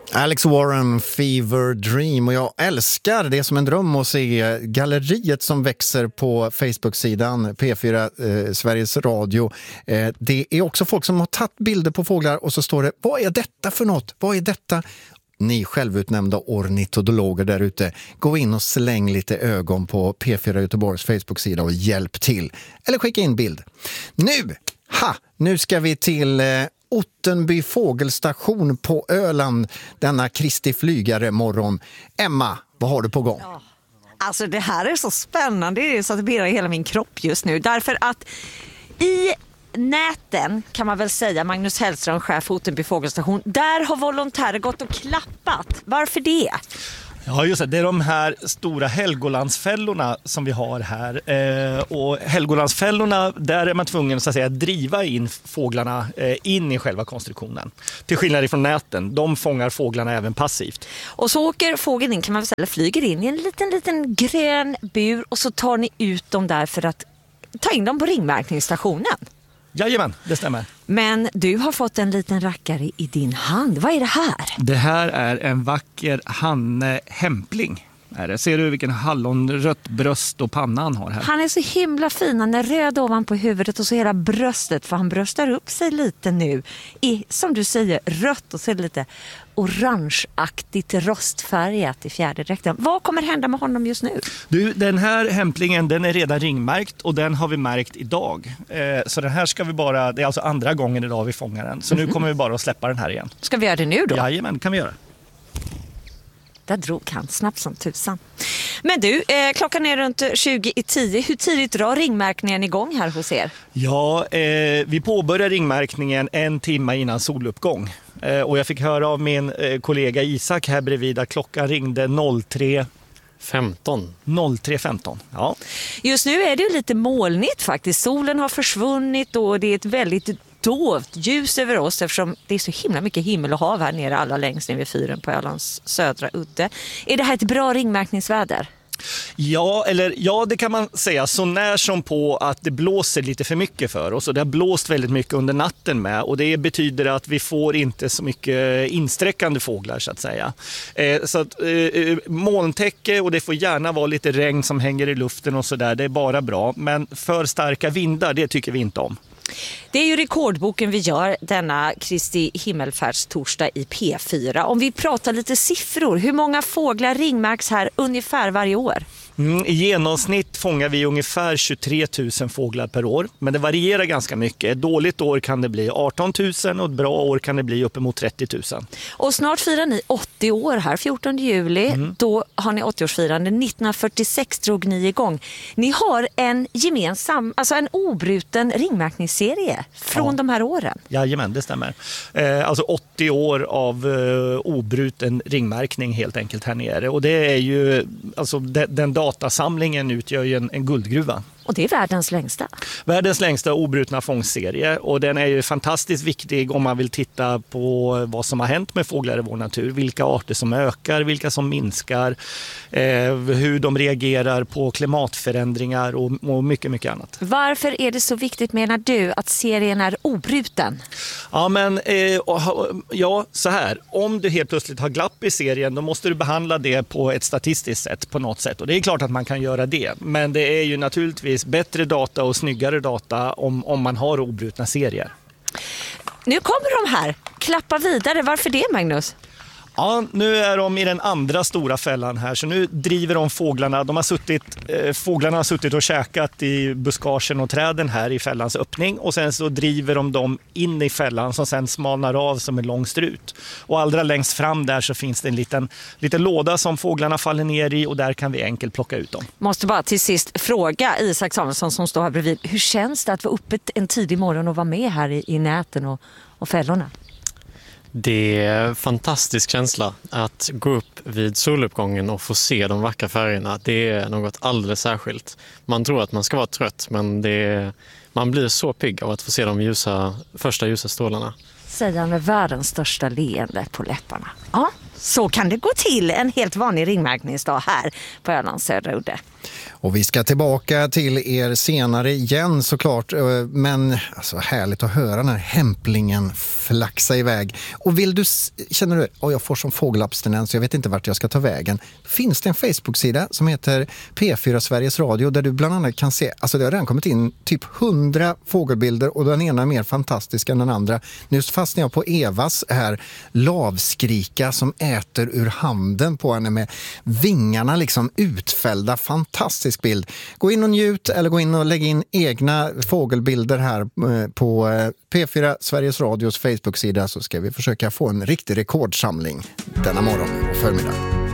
Alex Warren, Fever Dream, och jag älskar det som en dröm att se galleriet som växer på Facebook-sidan P4 Sveriges Radio. Det är också folk som har tagit bilder på fåglar och så står det, vad är detta för något? Vad är detta? Ni självutnämnda ornitologer där ute, gå in och släng lite ögon på P4 Göteborgs Facebook-sida och hjälp till. Eller skicka in bild. Nu ska vi till Ottenby fågelstation på Öland denna Kristi flygare morgon. Emma, vad har du på gång? Ja. Alltså det här är så spännande, det är så att det birrar i hela min kropp just nu. Därför att i näten kan man väl säga, Magnus Hellström, chef för Ottenby fågelstation, där har volontärer gått och klappat. Varför det? Ja, just det är de här stora Helgolandsfällorna som vi har här. Och Helgolandsfällorna, där är man tvungen så att säga driva in fåglarna in i själva konstruktionen. Till skillnad ifrån näten, de fångar fåglarna även passivt. Och så åker fågeln in, kan man väl säga, flyger in i en liten grön bur och så tar ni ut dem där för att ta in dem på ringmärkningsstationen. Jajamän, det stämmer. Men du har fått en liten rackare i din hand. Vad är det här? Det här är en vacker hannehämpling. Ser du vilken hallonrött bröst och panna han har här? Han är så himla fin. Han är röd ovanpå huvudet och så hela bröstet. För han bröstar upp sig lite nu. Som du säger, rött och så är det lite orangeaktigt rostfärgat i fjäderdräkten. Vad kommer hända med honom just nu? Du, den här hämplingen, den är redan ringmärkt och den har vi märkt idag. Så den här ska vi bara, det är alltså andra gången idag vi fångar den. Så nu kommer vi bara att släppa den här igen. Ska vi göra det nu då? Jajamän, kan vi göra. Där drog han snabbt som tusan. Men du, klockan är runt 20:10. Hur tidigt drar ringmärkningen igång här hos er? Ja, vi påbörjar ringmärkningen 1 timme innan soluppgång. Och jag fick höra av min kollega Isak här bredvid att klockan ringde 03:15. Ja. Just nu är det ju lite molnigt faktiskt. Solen har försvunnit och det är ett väldigt dovt ljus över oss eftersom det är så himla mycket himmel och hav här nere allra längst ner vid fyren på Ölands södra udde. Är det här ett bra ringmärkningsväder? Ja, det kan man säga så när som på att det blåser lite för mycket för oss och det har blåst väldigt mycket under natten med och det betyder att vi får inte så mycket insträckande fåglar så att säga. Så att molntäcke och det får gärna vara lite regn som hänger i luften och sådär, det är bara bra, men för starka vindar, det tycker vi inte om. Det är ju rekordboken vi gör denna Kristi himmelfärdstorsdag i P4. Om vi pratar lite siffror, hur många fåglar ringmärks här ungefär varje år? I genomsnitt fångar vi ungefär 23 000 fåglar per år. Men det varierar ganska mycket. Ett dåligt år kan det bli 18 000 och ett bra år kan det bli uppemot 30 000. Och snart firar ni 80 år här, 14 juli. Då har ni 80-årsfirande. 1946 drog ni igång. Ni har en gemensam, alltså en obruten ringmärkningsserie från de här åren. Jajamän, det stämmer. Alltså 80 år av obruten ringmärkning helt enkelt här nere. Och det är ju, alltså den datasamlingen utgör ju en guldgruva. Och det är världens längsta. Världens längsta obrutna fångstserie och den är ju fantastiskt viktig om man vill titta på vad som har hänt med fåglar i vår natur. Vilka arter som ökar, vilka som minskar, hur de reagerar på klimatförändringar och mycket, mycket annat. Varför är det så viktigt menar du att serien är obruten? Ja, men så här. Om du helt plötsligt har glapp i serien då måste du behandla det på ett statistiskt sätt på något sätt. Och det är klart att man kan göra det. Men det är ju naturligtvis bättre data och snyggare data om man har obrutna serier. Nu kommer de här. Klappa vidare. Varför det, Magnus? Ja, nu är de i den andra stora fällan här. Så nu driver de fåglarna. Fåglarna har suttit och käkat i buskagen och träden här i fällans öppning. Och sen så driver de dem in i fällan som sen smalnar av som en lång strut. Och allra längst fram där så finns det en liten låda som fåglarna faller ner i. Och där kan vi enkelt plocka ut dem. Måste bara till sist fråga Isak Samuelsson som står här bredvid. Hur känns det att vara uppe en tidig morgon och vara med här i näten och fällorna? Det är en fantastisk känsla att gå upp vid soluppgången och få se de vackra färgerna. Det är något alldeles särskilt. Man tror att man ska vara trött men man blir så pigg av att få se de första ljusa strålarna. Säger han med världens största leende på läpparna. Ja, så kan det gå till en helt vanlig ringmärkningsdag här på Ölands södra udde. Och vi ska tillbaka till er senare igen såklart, men alltså härligt att höra den här hämplingen flaxa iväg. Och känner du, jag får som fågelabstinens, jag vet inte vart jag ska ta vägen. Finns det en Facebook-sida som heter P4 Sveriges Radio där du bland annat kan se, alltså det har redan kommit in typ 100 fågelbilder och den ena är mer fantastisk än den andra. Nu fastnar jag på Evas här lavskrika som äter ur handen på henne med vingarna liksom utfällda, fantastisk bild. Gå in och njut eller gå in och lägg in egna fågelbilder här på P4 Sveriges Radios Facebook-sida så ska vi försöka få en riktig rekordsamling denna morgon och förmiddag.